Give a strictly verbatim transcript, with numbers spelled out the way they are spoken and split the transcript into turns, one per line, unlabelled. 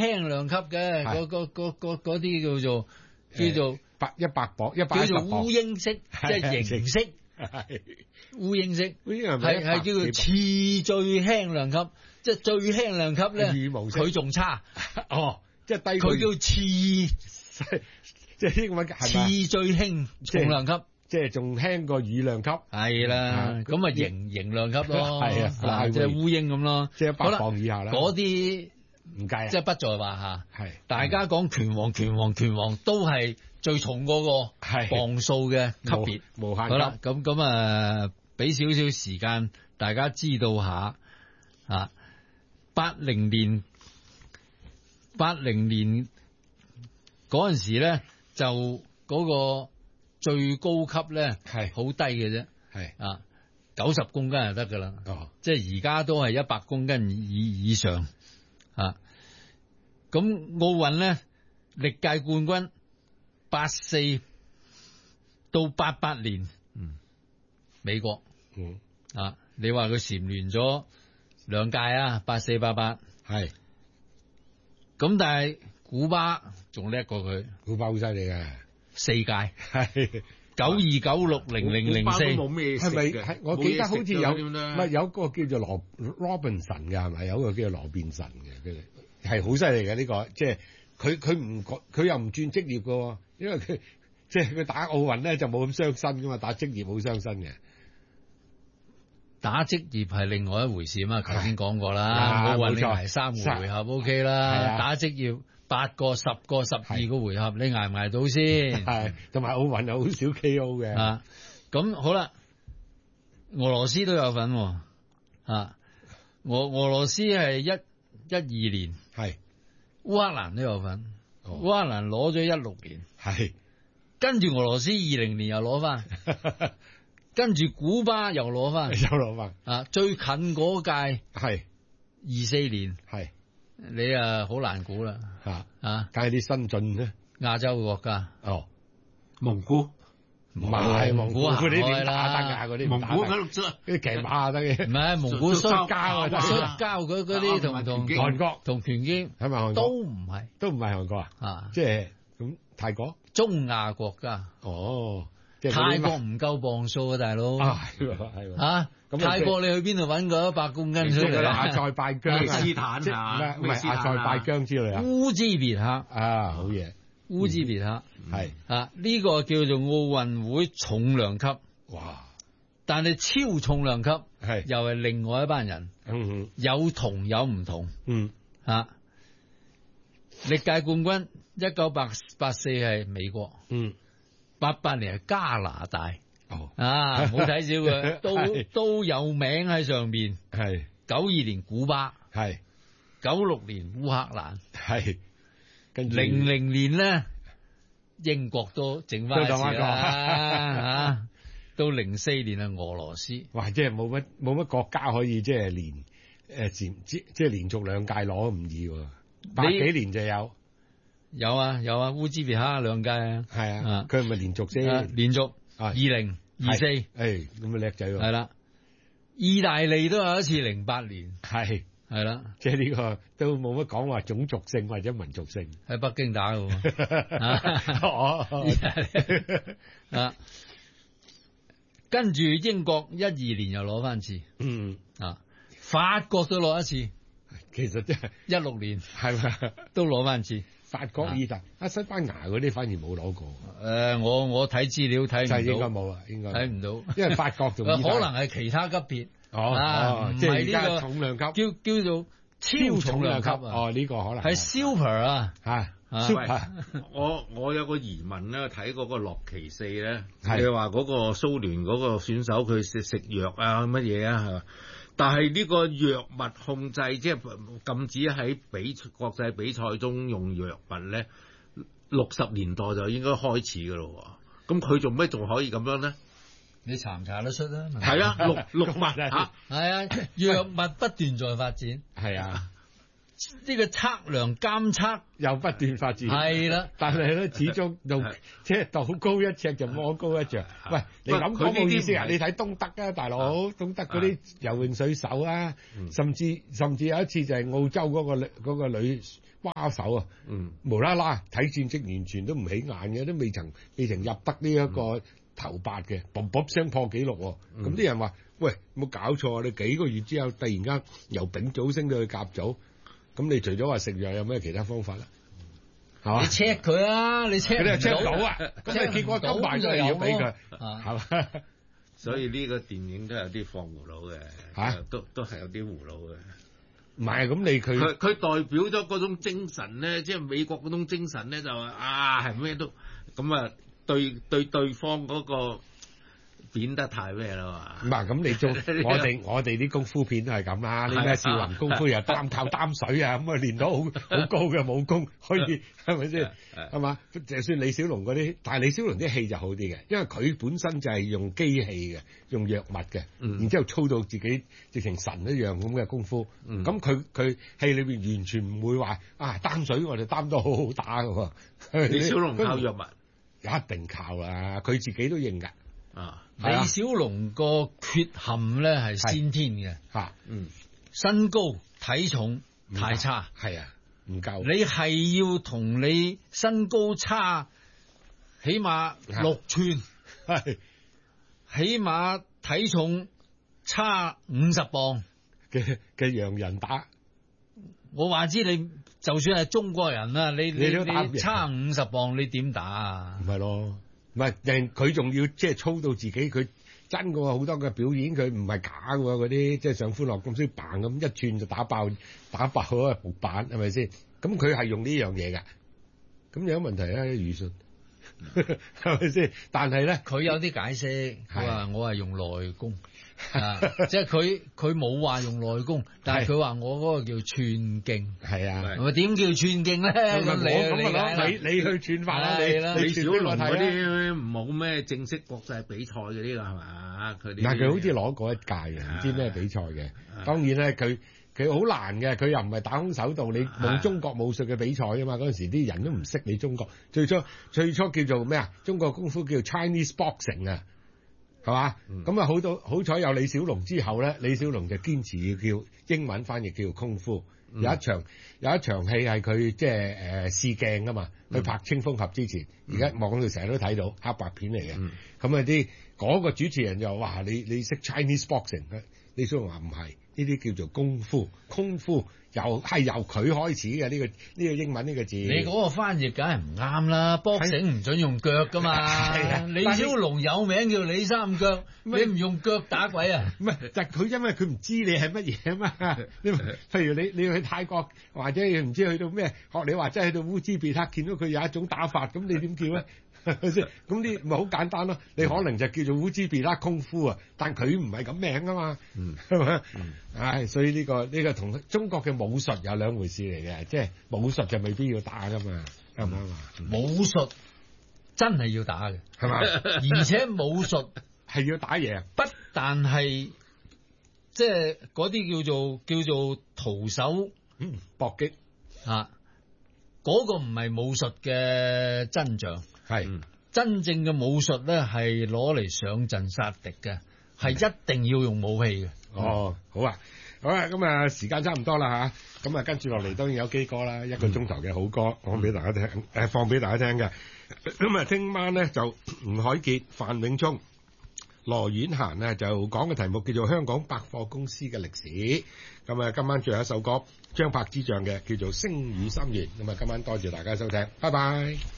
輕量級嘅，嗰嗰嗰嗰嗰啲叫做叫做
百一百磅，一百一十磅，
叫做烏蠅式，即係形式。
係
烏蠅式，
係
係係叫做次最輕量級，即係最輕量級咧，佢仲差。
哦，即係低。
佢叫次，
即係英文
次最輕重量級，
即係仲輕過羽量級。
係啦，咁啊型型量級咯，
係啊，
即係烏蠅咁咯，
即係一百磅以下啦。
嗰啲
唔計，
即係不在話下。
係
大家講拳王、拳王、拳王都係最重嗰個磅數嘅級別，
無限級。
好啦，咁咁啊，俾少少時間大家知道下啊，八零年八零年嗰陣時咧，就嗰個最高級咧係好低嘅啫，係啊九十公斤就得噶啦，哦，即係而家都係一百公斤以以上啊。咁奧運咧歷屆冠軍八四到八八年，嗯，美國，嗯啊，你話佢蟬聯咗兩屆啊，八四八八係，咁但係古巴仲叻過佢，
古巴好犀利嘅，
四屆係九二九六零零零四，
係咪？係我記得好似有唔係有個叫做羅 Robinson 嘅係咪？有個叫做羅便臣嘅，佢係好犀利嘅呢個，即係佢佢唔佢又唔轉職業嘅，因為佢即係佢打奧運咧就冇咁傷身噶嘛，打職業好傷身嘅。
打職業係另外一回事嘛，頭先講過啦，奧運你捱三回合 OK 啦，打職業八個、十個、十二個回合，你捱唔捱到先？
係，同埋奧運有好少 K O 嘅。
啊，咁好啦，俄羅斯都有份啊，俄俄羅斯係一一二年，係烏克蘭都有份，烏、哦、克蘭攞咗一六年，係跟住俄羅斯二零年又攞翻。跟住古巴又攞翻，又
攞翻
啊！最近嗰屆
係
二四年，
係
你啊好難估啦
吓
啊！
梗係啲新進咧，
亞洲國家
哦，蒙古唔係蒙古嗰啲點打得㗎？嗰啲蒙古嗰度啲騎馬得嘅，
唔係蒙古摔跤啊，摔跤嗰嗰啲同同
韓國
同拳擊
係咪韓國
都唔係，
都唔係韓國啊？啊，即係咁泰國
中亞國家
哦。
泰國唔夠磅數啊，大佬
啊，係係
啊！泰國你去邊度揾個一百公斤出嚟？
阿塞拜疆、
斯坦啊，
唔係阿塞拜疆之類啊？
烏茲別克
啊，好嘢！
烏茲別克
係
啊，呢個叫做奧運會重量級
哇！
但係超重量級
係
又係另外一班人，
嗯
有同有唔同，
嗯
啊！歷屆冠軍一九八八四係美國，
嗯。
八八年係加拿大，
哦
啊，冇睇少佢，都都有名喺上邊。
係
九二年古巴，係九六年烏克蘭，
係跟住
零零年咧英國都整翻一次啦，到零四年係俄羅斯，
哇！即係冇乜冇乜國家可以即係連誒前即即係連續兩屆攞唔易喎，百幾年就有。
有啊有啊，烏茲別克兩屆啊，
係啊，佢係咪連續先？
連續二零二四，誒
咁啊叻仔喎，
係啦，意大利都有一次零八年，
係
係啦，
即係呢個都冇乜講話種族性或者民族性，
喺北京打嘅，啊，跟住英國一二年又攞翻次，
嗯
啊，法國都攞一次，
其實即係
一六年
係咪
都攞翻次。
法國、意大啊，西班牙嗰啲反而冇攞過。
誒，我我睇資料睇唔到，
就應該冇啊，應該
睇唔到，
因為法國仲
可能係其他級別。
哦，即係呢個重量級，
叫叫做超重量級啊。
哦，呢個可能
係 super 啊，
係
super。我我有個疑問咧，睇嗰個洛奇四咧，你話嗰個蘇聯嗰個選手佢食食藥啊乜嘢啊係嘛？但係呢個藥物控制，即係禁止喺比國際比賽中用藥物咧，六十年代就應該開始噶咯。咁佢做咩仲可以咁樣咧？
你查唔查得出啊？
係啊，六六物啊，
係啊，藥物不斷在發展。
係啊，
呢個測量監測
又不斷發展，
係啦。
但係咧，始終到即係道高一尺就魔高一丈。喂，你咁講冇意思啊！你睇東德啊，大佬，東德嗰啲游泳水手啊，甚至甚至有一次就係澳洲嗰個女嗰個女蛙手啊，無啦啦睇戰績完全都唔起眼嘅，都未曾未曾入得呢一個頭八嘅，嘣嘣聲破紀錄喎。咁啲人話：喂，冇搞錯啊！你幾個月之後突然間由丙組升到去甲組。咁你除咗話食藥有咩其他方法咧？係嘛？
你 check 佢啊！你 check
佢哋 check 到啊！咁你結果金牌都係要俾佢，係嘛？
所以呢個電影都有啲放葫蘆嘅，嚇，都都係有啲葫蘆嘅。
唔係咁你佢
佢佢代表咗嗰種精神咧，即係美國嗰種精神咧，就話啊係咩都咁啊，對對對方嗰個。貶得太咩啦嘛？
唔係咁，你做我哋我哋啲功夫片都係咁啦。你咩少林功夫又擔靠擔水啊，咁啊練到好好高嘅武功，可以係咪先？係嘛？就算李小龍嗰啲，但係李小龍啲戲就好啲嘅，因為佢本身就係用機器嘅，用藥物嘅，
嗯、
然之後操到自己直情神一樣咁嘅功夫。咁佢佢戲裏邊完全唔會話啊擔水我哋擔到好好打㗎喎。
李小龍靠藥物，
一定靠啦，佢自己都認㗎。
啊，
李小龍個缺陷咧係先天嘅，
嚇，嗯，
身高體重太差，
係啊，唔夠。
你係要同你身高差，起碼六寸，
係，
起碼體重差五十磅
嘅嘅洋人打。
我話知你就算係中國人啦，你
你都打
你差五十磅，你點打啊？
唔係咯。唔係，人佢仲要即係操到自己，佢真嘅喎，好多嘅表演佢唔係假嘅喎，嗰啲即係上歡樂咁先嘭咁一串就打爆打爆嗰個木板，係咪先？咁佢係用呢樣嘢㗎，咁有問題咧？余信係咪先？但係咧，
佢有啲解釋，佢話我係用內功。啊！即係佢佢冇話用內功，但係佢話我嗰個叫串勁，
係啊，
係咪點叫串勁咧？咁
你你你去串法啦，你
李小龍嗰啲冇咩正式國際比賽嗰啲㗎係嘛？佢
嗱佢好似攞過一屆嘅，唔知咩比賽嘅。當然咧，佢佢好難嘅，佢又唔係打空手道，你冇中國武術嘅比賽啊嘛。嗰陣時啲人都唔識你中國，最初最初叫做咩啊？中國功夫叫 Chinese boxing 啊。係嘛？咁啊，好到好彩有李小龍之後咧，李小龍就堅持要叫英文翻譯叫功夫。嗯、有一場有一場戲係佢即係誒試鏡㗎嘛，佢拍《青蜂俠》之前，而家網度成日都睇到黑白片嚟嘅。咁啊啲嗰個主持人就話：你你識 Chinese boxing？李小龍話唔係，呢啲叫做功夫，功夫由係由佢開始嘅呢、呢個呢、呢個英文呢個字。
你嗰個翻譯梗係唔啱啦，boxing唔準用腳噶嘛。李小龍有名叫李三腳，你唔用腳打鬼啊？
唔係，就佢因為佢唔知你係乜嘢啊嘛。你譬如你你去泰國或者唔知去到咩，學你話齋去到烏茲別克見到佢有一種打法，咁你點叫咧？係咪先？咁啲咪好簡單咯？你可能就叫做烏茲別克功夫啊，但佢唔係咁名啊嘛，係咪？唉，所以呢個呢個同中國嘅武術有兩回事嚟嘅，即係武術就未必要打噶嘛，啱唔啱啊？
武術真係要打嘅，
係嘛？
而且武術
係要打嘢，
不但係即係嗰啲叫做叫做徒手
嗯搏擊
啊，嗰個唔係武術嘅真相。
係、
嗯、真正嘅武術咧，係攞嚟上陣殺敵嘅，係一定要用武器嘅。
哦，好啊，好啊，咁啊，時間差唔多啦吓，咁啊，跟住落嚟當然有基歌啦，一個鐘頭嘅好歌，講俾大家聽，誒、嗯，放俾大家聽嘅。咁啊，聽晚咧就吳海傑、范永聰、羅婉嫻咧就講嘅題目叫做香港百貨公司嘅歷史。咁啊，今晚最後一首歌張柏芝唱嘅叫做《星語心願》。咁啊，今晚多謝大家收聽，拜拜。